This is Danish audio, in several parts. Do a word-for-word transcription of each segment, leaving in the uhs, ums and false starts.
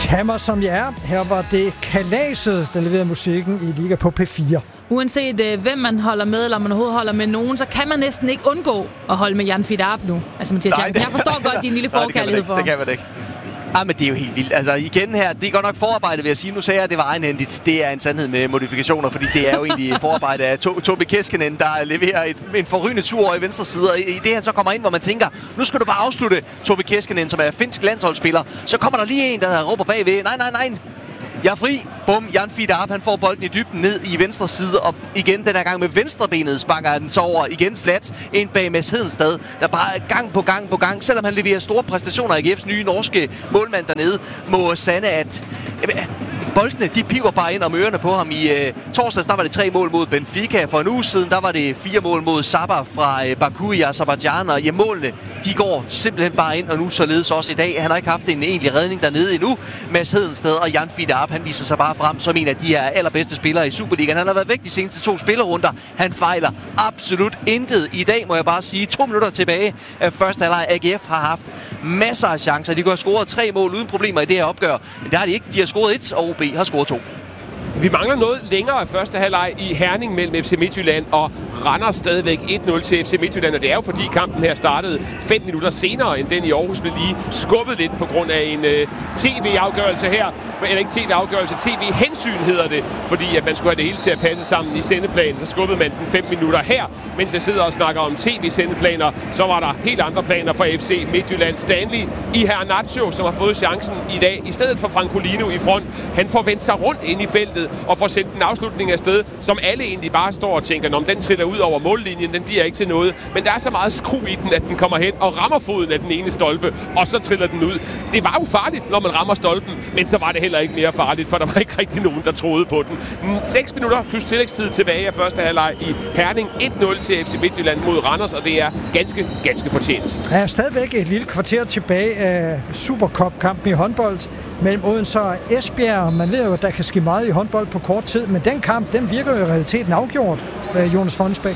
Hammer som jeg er. Her var det Kalaset, der leverede musikken i Liga på P fire. Uanset øh, hvem man holder med, eller man overhovedet holder med nogen, så kan man næsten ikke undgå at holde med Jan Fidarp nu. Altså Mathias Jansen, jeg forstår godt din lille forkærlighed for. Det kan man ikke. Ah, men det er jo helt vildt. Altså igen her, det er godt nok forarbejde, vil jeg sige. Nu sagde jeg, at det var egenhændigt. Det er en sandhed med modifikationer, fordi det er jo egentlig forarbejde af to- Tobi Keskinen, der leverer et, en forrygende tur i venstre side. Og i det han så kommer ind, hvor man tænker, nu skal du bare afslutte Tobi Keskinen, som er finsk landsholdsspiller. Så kommer der lige en, der råber bagved. Nej, nej, nej. Jeg er fri. Bum, Jan Fidarp, han får bolden i dybden ned i venstre side, og igen den her gang med venstrebenet sparker den så over igen flat ind bag Mads Hedenstad, der bare gang på gang på gang, selvom han leverer store præstationer i A G F's nye norske målmand dernede, må sande, at jamen, boldene, de piver bare ind om ørerne på ham. I øh, torsdags, der var det tre mål mod Benfica. For en uge siden, der var det fire mål mod Sabah fra øh, Baku i Azerbaijan. Og ja, målene, de går simpelthen bare ind, og nu således også i dag. Han har ikke haft en egentlig redning dernede endnu. Mads Hedenstad og Jan Fidarp, han viser sig bare frem som en af de her allerbedste spillere i Superligaen. Han har været væk de seneste to spillerunder. Han fejler absolut intet. I dag må jeg bare sige, to minutter tilbage af første halvleg. A G F har haft masser af chancer. De kunne have scoret tre mål uden problemer i det her opgør. Men det har de ikke. De har scoret et, og O B har scoret to. Vi mangler noget længere af første halvleg i Herning mellem F C Midtjylland og Randers, stadigvæk et nul til F C Midtjylland, og det er jo fordi kampen her startede fem minutter senere end den i Aarhus, blev lige skubbet lidt på grund af en uh, tv-afgørelse her, eller ikke tv-afgørelse, tv-hensyn hedder det, fordi at man skulle have det hele til at passe sammen i sendeplanen, så skubbede man den fem minutter her. Mens jeg sidder og snakker om tv-sendeplaner, så var der helt andre planer for F C Midtjylland. Stanley i Hernaccio, som har fået chancen i dag, i stedet for Francolino i front, han får vendt sig rundt ind i feltet og får sendt en afslutning af sted, som alle egentlig bare står og tænker, om den triller ud over mållinjen, den bliver ikke til noget. Men der er så meget skru i den, at den kommer hen og rammer foden af den ene stolpe, og så triller den ud. Det var jo farligt, når man rammer stolpen, men så var det heller ikke mere farligt, for der var ikke rigtig nogen, der troede på den. seks minutter plus tillægstid tilbage af første halvleg i Herning. et nul til F C Midtjylland mod Randers, og det er ganske, ganske fortjent. Der er stadigvæk et lille kvarter tilbage af Supercup-kampen i håndbold mellem Odense og Esbjerg. Man ved jo, at der kan ske meget i håndbold på kort tid, men den kamp, den virker jo i realiteten afgjort, Jonas Fonnesbæk.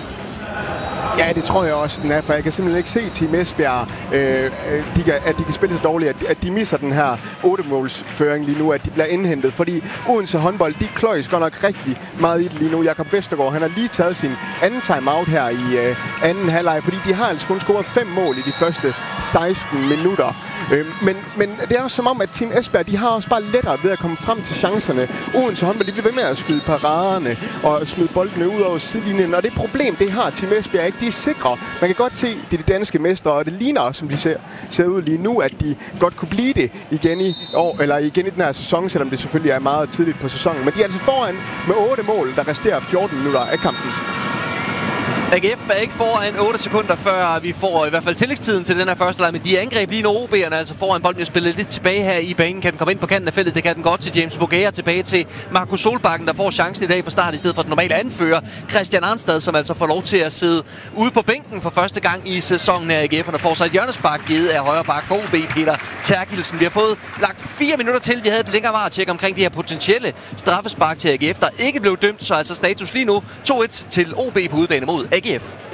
Ja, det tror jeg også, den er, for jeg kan simpelthen ikke se Team Esbjerg, øh, de kan, at de kan spille så dårligt, at, at de misser den her otte-målsføring lige nu, at de bliver indhentet, fordi Odense håndbold, de kløjes godt nok rigtig meget i det lige nu. Jakob Vestergaard, han har lige taget sin anden timeout her i øh, anden halvleg, fordi de har altså kun scoret fem mål i de første seksten minutter. Øh, men, men det er også som om, at Team Esbjerg, de har også bare lettere ved at komme frem til chancerne. Odense håndbold, de bliver ved med at skyde paraderne og smide boldene ud over sidelinjen, og det problem, det har Team Esbjerg ikke. De er sikre. Man kan godt se, at de er de danske mestre, og det ligner også, som de ser, ser ud lige nu, at de godt kunne blive det igen i år, eller igen i den her sæson, selvom det selvfølgelig er meget tidligt på sæsonen. Men de er altså foran med otte mål, der resterer fjorten minutter af kampen. A G F er ikke foran otte sekunder, før vi får i hvert fald tillægstiden til den her første leg, men de angreb lige nu O B'erne, altså foran bolden bliver spillet lidt tilbage her i banen. Kan den komme ind på kanten af feltet? Det kan den godt til James Bogager, tilbage til Markus Solbakken, der får chancen i dag fra start i stedet for den normale anfører Christian Arnstad, som altså får lov til at sidde ude på bænken for første gang i sæsonen her. A G F'erne får så et hjørnespark givet af højre bak for O B, Peter Terkelsen. Vi har fået lagt fire minutter til. Vi havde et længere varetjek omkring de her potentielle straffespark til A G F, der ikke blev dømt, så altså status lige nu to et til O B på udebane mod A G F.